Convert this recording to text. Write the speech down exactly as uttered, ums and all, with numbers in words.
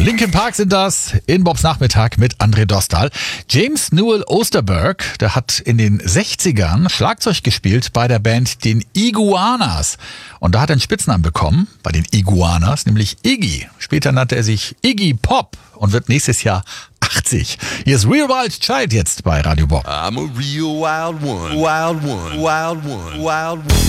Linkin Park sind das in Bobs Nachmittag mit André Dostal. James Newell Osterberg, der hat in den sechzigern Schlagzeug gespielt bei der Band den Iguanas. Und da hat er einen Spitznamen bekommen bei den Iguanas, nämlich Iggy. Später nannte er sich Iggy Pop und wird nächstes Jahr achtzig. Hier ist Real Wild Child jetzt bei Radio Bob. I'm a real wild one, wild one, wild one, wild one.